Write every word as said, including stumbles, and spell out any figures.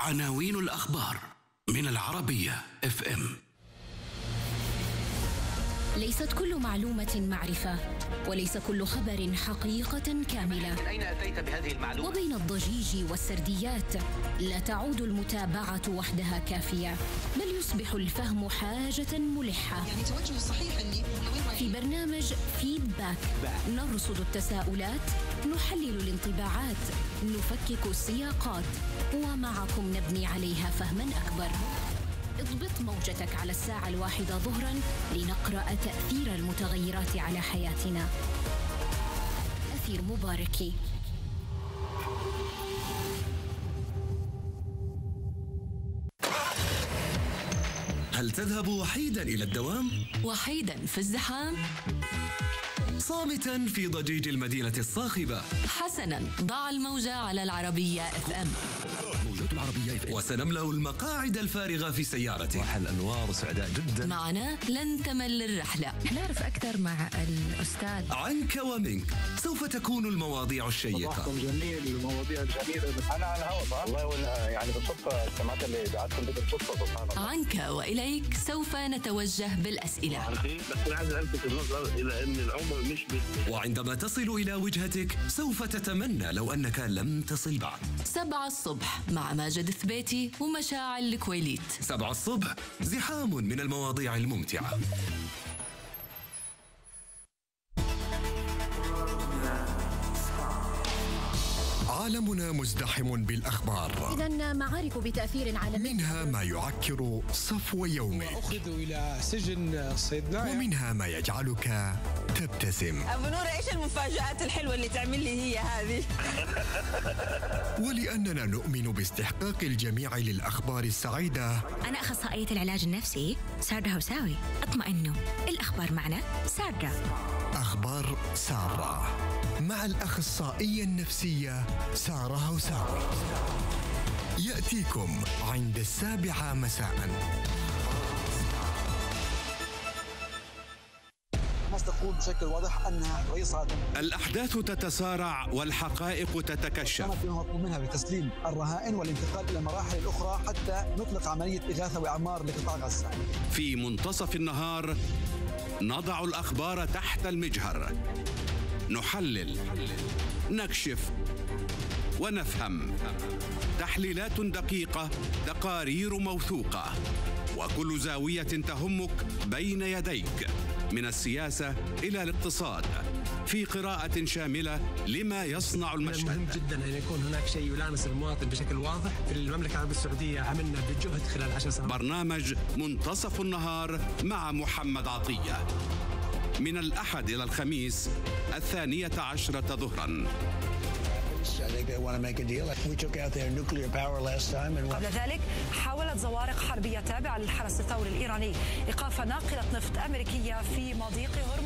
عناوين الأخبار من العربية اف ام. ليست كل معلومة معرفة، وليس كل خبر حقيقة كاملة. من أين أتيت بهذه المعلومة؟ وبين الضجيج والسرديات لا تعود المتابعة وحدها كافية، بل يصبح الفهم حاجة ملحة. يعني توجه صحيح اللي في برنامج فيدباك نرصد التساؤلات، نحلل الانطباعات، نفكك السياقات، ومعكم نبني عليها فهما أكبر. اضبط موجتك على الساعة الواحدة ظهرا لنقرأ تأثير المتغيرات على حياتنا. أثير مباركي. هل تذهب وحيدا إلى الدوام؟ وحيدا في الزحام؟ صامتا في ضجيج المدينة الصاخبة؟ حسنا، ضع الموجة على العربية اف ام. موجة العربية اف ام. وسنملأ المقاعد الفارغة في سيارتك. واحد الأنوار وسعداء جدا. معنا لن تمل الرحلة. نعرف أكثر مع الأستاذ. عنك ومنك سوف تكون المواضيع الشيقة. صباحكم جميل، المواضيع الجميلة. أنا على الهواء والله، يعني بالصدفة سمعت اللي دعتكم بالصدفة. سبحان الله. عنك وإليك سوف نتوجه بالأسئلة. بس أنا عايز ألفت النظر إلى أن العمر مش بس. وعندما تصل إلى وجهتك سوف تتمنى لو أنك لم تصل بعد. سبعة الصبح مع ماجد الثبيتي ومشاعل الكويليت. سبعة الصبح، زحام من المواضيع الممتعة. عالمنا مزدحم بالأخبار، إذن معارك بتأثير عالمي، منها ما يعكر صفو يومك، أخذوا إلى سجن صيدنايا، ومنها ما يجعلك تبتسم. أبو نور، إيش المفاجآت الحلوة اللي تعمل لي هي هذه؟ ولأننا نؤمن باستحقاق الجميع للأخبار السعيدة. أنا أخصائية العلاج النفسي ساردة هوساوي، اطمئنوا، الأخبار معنا ساردة. أخبار سارة مع الأخصائية النفسية سارة هوساوي، يأتيكم عند السابعة مساءً. الناس تقول بشكل واضح أنها رئيسة. الأحداث تتسارع والحقائق تتكشف. كانت مطلوب منها بتسليم الرهائن والانتقال إلى المراحل الأخرى حتى نطلق عملية إغاثة وإعمار لقطاع غزة. في منتصف النهار نضع الأخبار تحت المجهر، نحلل، نكشف ونفهم. تحليلات دقيقة، تقارير موثوقة، وكل زاوية تهمك بين يديك، من السياسة إلى الاقتصاد، في قراءة شاملة لما يصنع المشهد. مهم جدا أن يكون هناك شيء يلامس المواطن بشكل واضح. في المملكة العربية السعودية عملنا بجهد خلال عشر سنوات. برنامج منتصف النهار مع محمد عطية، من الأحد إلى الخميس الثانية عشرة ظهرا. قبل ذلك حاولت زوارق حربية تابعة للحرس الثوري الإيراني إيقاف ناقلة نفط أمريكية في مضيق هرمز.